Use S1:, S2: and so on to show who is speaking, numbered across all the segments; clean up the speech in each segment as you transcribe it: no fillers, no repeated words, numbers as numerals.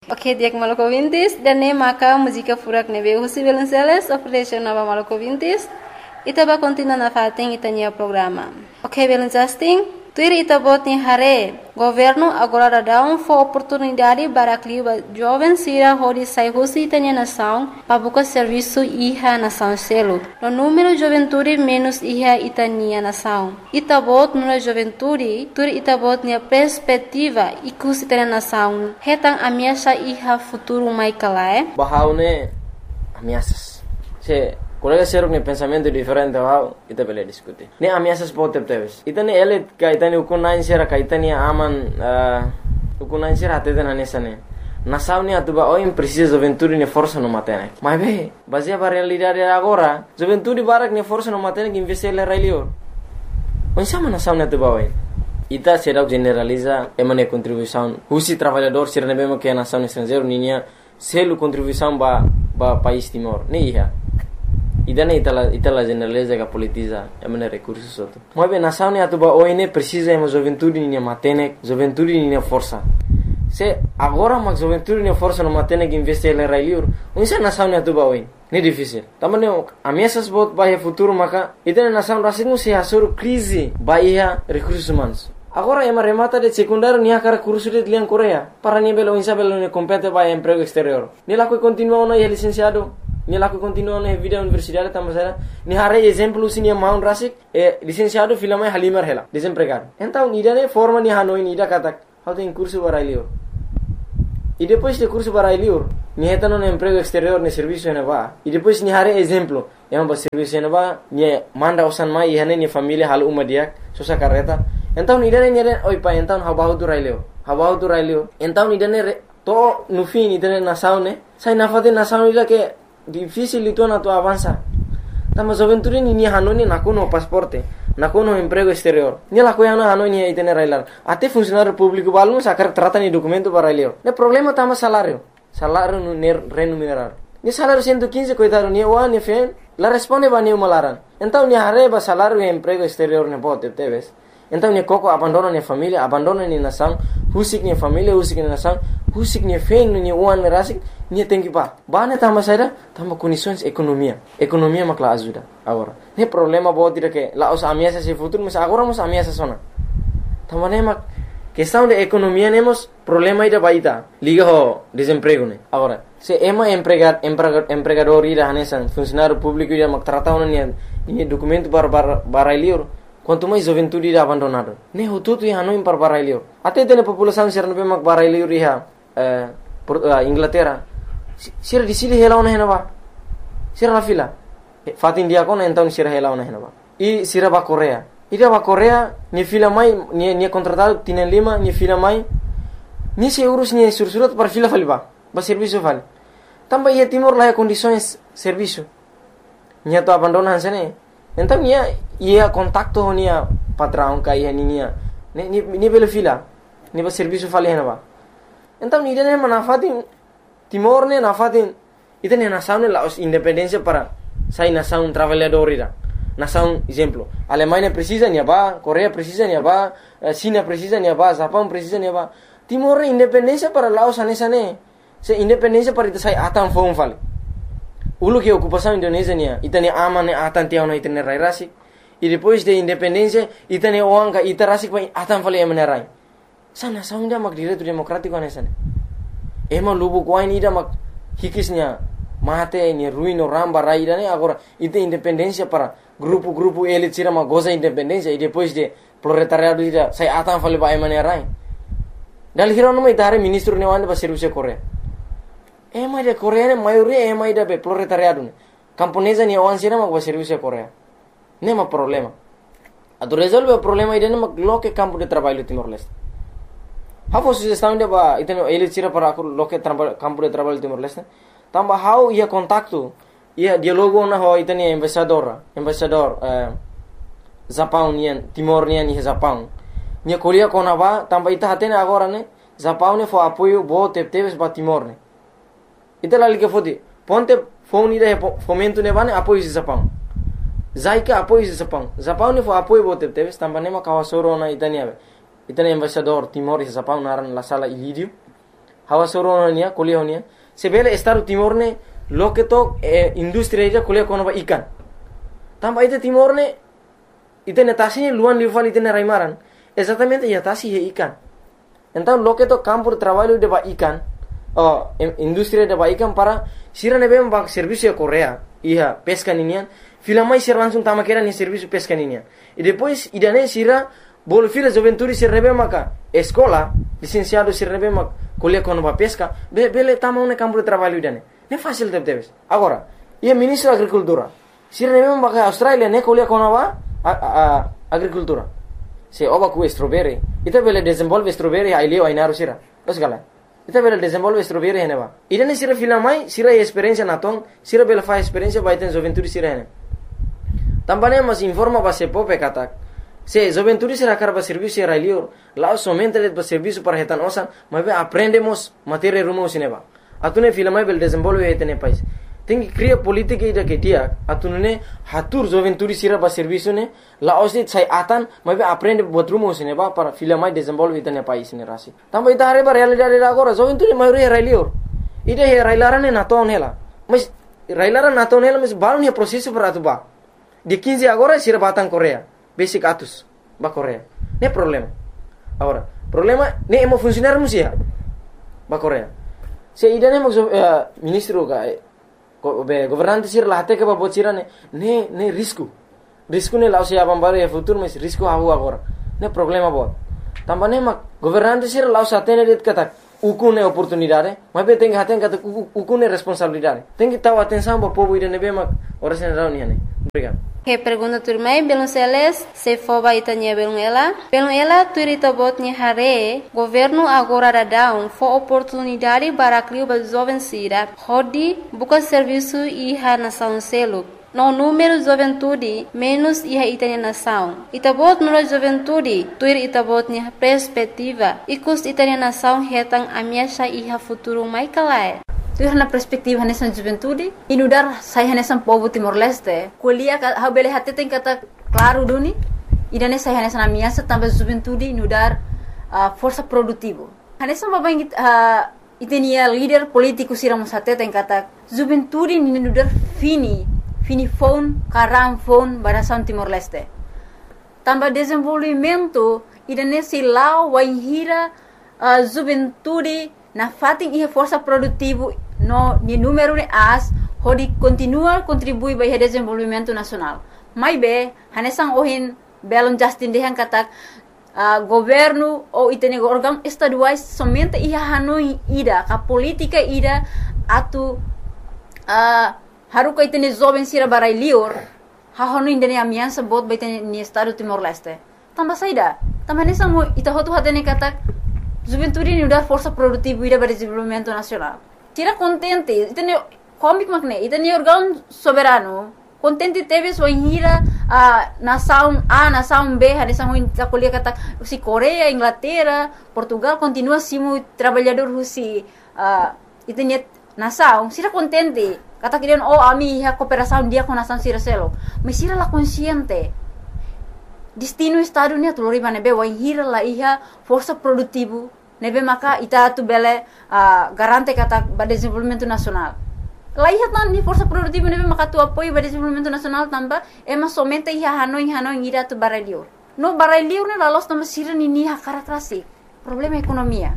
S1: Ok, dia maluco ouvintes, dan maka música furak nebe Husi Belenceles, operation nova maluco ouvintes, itaba continua na fating itanya programa. Ok, Belencasting, tuir itabot ni hare, governo agora dá oportunidade para que jovens sira hodi sai Husi itanya nação, para buscar serviço iha nação selo. No número juventude menos iha itanya nação. Itabot nuna juventude, tuir itabot ni perspectiva ikus itanya nação. Hetang ameaça iha futuro mai kalae.
S2: Bahaune ameaças. Se colega serok ne pensamento diferente wow ita bele diskuti ne ameaças potep teves itane ele ka itane ukunain sera ka itane aman ukunain sera atede na nesane nasauni atuba o precisa juventude ne força no matene mas be baseia para realidade agora juventude barak ne força no matene que investir railio onsama nasauni atuba oi ita serok generaliza emane contribuição husi trabalhador sera ne bema que nação estrangeiro ninia selu contribuição ba país Timor ne iha idane itala generaliza que politiza emane recursos outro mas bem nação ne atuba oine precisa ema juventude ninia matene juventude ninia força se agora mas juventude ninia força no matene que investir em railiur unsa nação ne atuba oine ne difícil tamane ameaças bot bahia futuro maka idane nação rasingu se hasur crise bahia recursos humanos agora ema remata de secundário nia cara curso de lian Coreia para nia belo insa belo ne compete bahia emprego exterior ni la continua no licenciado ni la continua na vida universidade tamasara ni hare exemplo sini maun rasik licenciado filama halimar hela desempregado então idane forma ni hanoi ni ida katak how tem curso barailio e depois de curso barailio ni hetano no emprego exterior ne serviço ne va e depois ni hare exemplo ema ba serviço ne va ni manda osan mai hane ni família hal umadiak sosa carreta então idane ni oi pa então habahu tu railio então idane to no fim idane nasaune sai nafade nasaune ida que difícil itu na tu avança tama juventude ni hanoni nakuno pasporte nakuno emprego exterior ni la koyana hanoni itene railar ate funcionário público balmo sacar trata ni documento para railio ne problema tama salário no remunerar ni salário 115 coitado ni o ni fen la responde ba ni malaran então ni hareba salário e emprego exterior ne bote teves então ni koko abandona ni família abandona ni nação husik ni família husik ni nação husik ni fen ni uan rasik ni tem que bane tama saida tama condições economia makla ajuda agora ne problema bot dire que la os ameaças se futuro mas agora mos ameaças sona tama ne mak questão de economia nemos problema ida baita liga ho desemprego ne agora se ema empregador ida hanesan funcionário público ida mak trata ona ni documento para lior quanto mais juventude ida abandonado ne ho tutu ya no para barailio até tene população ser no mak barailio riha Inglaterra sira disili hela ona henaba sira la fila fatin dia kona então sira hela ona henaba e sira ba Coreia ida ba Coreia ni fila mai ni contratado tienen lima ni fila mai ni se urus ni sursurat para fila faliba ba serviço vale tamba ia Timor la condições serviço ni to abandonan sene então ia contacto nia patrão kai nia ni bela fila ni ba serviço vale henaba então ni dene manafatin Timor ne nafatin itene nação ne la independência para sai nação trabalhador ira nação exemplo Alemanha precisa ni ba Coreia precisa ni ba China precisa ni ba Japão precisa ni ba Timor independência para Laos anesane se independência para ita sai atan fom vale ulu que ocupação Indonésia nia itene amane atan tiao na itene rai rasik e depois de independência itene oanga ita rasik vai atan vale emenerai sana saunda mak direito democrático anesane ema lubu kwain ida mak hikisnya mate ni ruino ramba raida ne agora ite independência para grupo ele tira uma goza independência e depois de proletariado ida sai atan fale ba emenerai dal hiro no mai dare ministro ne wande ba serviço Coreia ema de Coreia ne maioria ema ida be proletariado ne camponesa ni wan sira mak ba serviço Coreia nema problema ado resolve o problema ida ne mak loke campo de trabalho Timor-Leste How sugestão de ba iteno ele tira para loke campo de trabalho Timor-Leste tamba how ia contacto ia dialogo na ho itene embaixador Japão nian Timor nian ni Japão ni kolia kona ba tamba ita hatene agora ne Japão ne fo apoio bo teves ba Timor ne ita la liga fodi ponte phone ida fomento ne bane apoio de Japão zaika apoio de Japão ne fo apoio bo teves tamba ne ma kawasoro na itania itene embaixador Timor e Japão naran la sala Ilídio hawa soronia kuliah honia sebele Estado Timor ne loke to industri aja kuliah kono ba ikan tamba ite Timor ne ite netasi luan liufal ite raimaran exatamente ya tasi he ikan então loke to campo de trabalho de ba ikan industri de ba ikan para sira nebe ba serviço Korea ia pesca ninian filamai sira langsung tama kera ni serviço pesca ninian e depois idane sira bol fila juventude sira nebe maka escola licenciado sira nebe mak kuliah kono ba pesca bele tama un campo de trabalho idane ne fácil debes agora ia ministro agricultura sira nebe maka Australia ne kuliah kono ba agricultura se oba ku strawberry ita bele desenvolve strawberry ai leo ai naru sira os gala ita bele desenvolve strawberry hene ba idane sira filamai sira experiência naton sira bele fa experiência ba iten juventude sira hene tambane mas informa ba se pope katak se juventude sira karba serviço era leo lá somente le ba serviço para hetan osan mas aprendemos matéria rumo sineba atune filamai bele desenvolve hetene país tem que criar política ida que dia atunune hatur juventude sira ba serviço ne la osit sai atan mas aprende buat rumo sineba para filamai desenvolve hetene país ne rasi tamba ita are ba realidade agora juventude maioria era leo ida he railarane naton hela mas railaran naton hela mas baru ne processo para tu ba de 15 agora sira batang Korea basic atus ba Korea ne problema agora problema ne emo funcionar musia ba Korea se idane mo ministro ga governante sir la hate ke ba bocira ne risco ne lao se abambare e futuro mas risco hahu agora ne problema bo tambane ma governante sir lao sa tene det kata ukune oportunidade mas be tem haten kata ukune responsabilidade tem que tahu atenção ba povo ide ne be ma ora sen reunião ne obrigado.
S1: Que pergunta turmai belum seles se foba itanya belum ela turita botnya hare governo agora dadão fo oportunidade para criar ba jovem sira hodi buka serviço iha nação selo no número juventude menos iha itanya nação itabot no juventude tuir itabotnya perspectiva ikus itanya nação hetang amiasha iha futuro mai kalai tu na perspektiva nessa juventude inudar sai nessa povo Timor-Leste kuliah ha bele hate tem kata claro duni idane sai nessa na minha também juventude inudar força produtivo nessa babang itenia líder político siramos hate tem kata juventude inudar fini phone karang phone barasan Timor-Leste tambah desenvolvimento idane silau waihira juventude na fating iha força produtivo no ni número de as hodi continua contribui para o desenvolvimento nacional mai be hanesang ohin belon Justin dehan katak governo ou itene órgão estaduais somente iha hanoi ida ka política ida atu haruka itene jovem sira barai lior ha honu indene amiança bot baitene ni estado Timor-Leste tamba saida tamba hanesang mo ita hotu hatene katak juventude ni udah força produtiva ida para desenvolvimento nacional tira contente itene comic magne itene órgão soberano contente teve sua hira nação A nação B hanesang ho kuliah kata si Korea Inglaterra Portugal continua simu trabalhador husi itene nação sira contente kata kirian ami ha cooperação dia com nação sira selo mas sira la consciente destino estado ni atulori manebe wa hira la iha força produtivo nebe maka ita tu bele garante kata ba desenvolvimento nacional la iha tan ni força produtivo nebe maka tu apoio ba desenvolvimento nacional tamba ema somente iha hanoi ira tu barelio no barelio ne la los tamba sira ni ha karakrasi problema ekonomia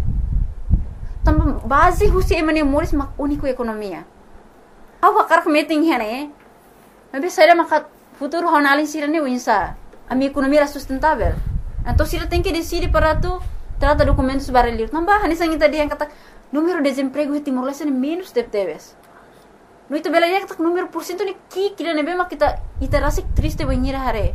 S1: tamba base husi emane moris mak unico ekonomia awa karak meeting hene nebe saya maka futuro honalin sira ni winsa a minha economia era sustentável. Então, se ele tem que decidir para tu trata documentos barulhos, não vai. Nessa gente dia kata número de desemprego em Timor-Leste é menos de teves. No itu bela dia kata número por cento ni kira nebe mak kita rasa triste banhira hare.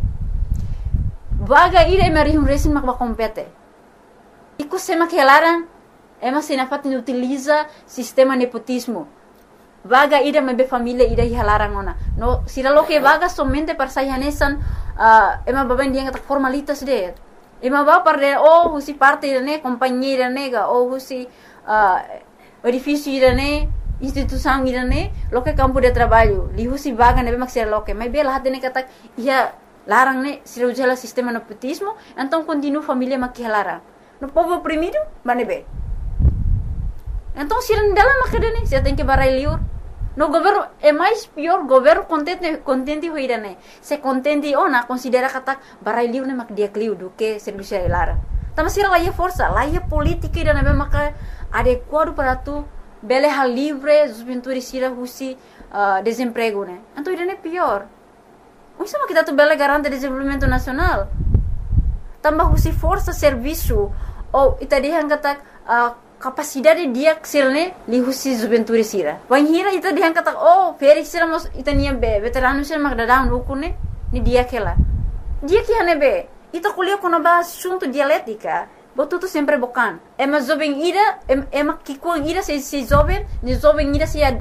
S1: Vaga ira emerihum resin mak kompete. Iku sema kelaran ema sinafat ni utiliza sistema nepotismo. Vaga ida mebe família ida hilarang ona. No sira lo que vaga somente para sayanesan ema baben dia kata formalitas de. Ema ba para husi parte ne companhia nega ou husi edifício ne instituição ne lo que campo de trabalho. Li husi vaga nebe mak sira lo que. Mas bela hat ne kata ia larang ne sira ujala sistema nepotismo, então continua família mak hilarang. No povo oprimido, manebe.
S3: Então sira dalam makadani sira tem que barai liur. No governo é mais pior, governo contente hoirane. Se contente ona considera kata barai liur ne mak dia kliu do que serviço lara. Tama sira lá força, lá política e na maka adequado para tu bele hal livre, juventude sira husi desemprego né. Então irane pior. Isso mas kita tu bele garante desenvolvimento nacional. Tambah husi força serviço ou itadihan kata capacidade dia sirne li husi juventude sira. Wan hira itadihan kata feri sira mos itania be veterano sira mak dadang dukune ni dia kela. Dia que hane be ita kuliah kono ba assunto dialética. Botu tu sempre bocan. Ema jovem ira, ema kikuang ira se jovem, ni jovem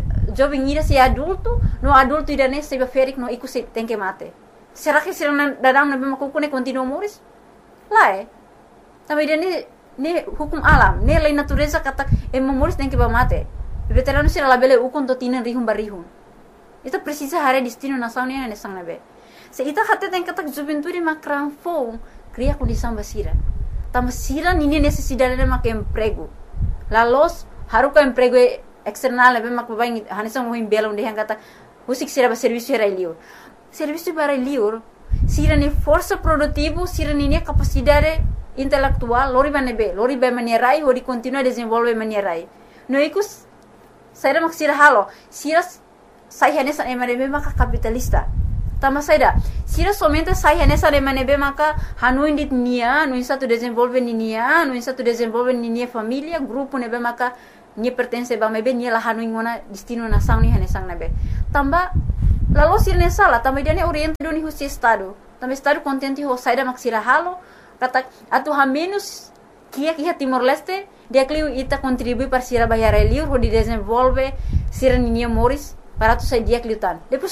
S3: ira se adulto, no adulto ira ne se ferik no iku se tem que mate. Será que sira dadang na be makukune continua moris? Lá também ne hukum alam, ne lei natureza kata moris tem que mate. Veterano sira labele ukon to tinan rihum barihum. Itu precisa hare destino nação ne sang nabe. Se ita hate tem kata juventude makranfo, cria condição basira. Tama sira nini necessidade de mak emprego. Lalos haruka emprego external nabe mak babai hanisang mohim belong de kata usik sira ba serviço era liur. Serviço para liur sira ni força produtivo, sira ni capacidade intelectual, lori ba manierai, hori continua desenvolve manierai. No ikus saira mak sira halo, sira sai hanesa emanebe maka capitalista. Tama saida, sira somente sai hanesa emanebe maka hanuin dit nia, no satu desenvolve ni nia, no satu desenvolve ni nia família, grupo nebe maka ni pertence ba mebe ni la hanuin ngona destino nação ni hanesang nebe. Tamba lalu sira sala, tamba dia ne orientado ni husi estado. Tamba estado contente ho saida mak sira halo, kata atu ha menos kia Timor Leste, dia kliu ita contribui para sira bayar liur ho di desenvolve sira ni nia moris para tu sai dia kliutan. Depois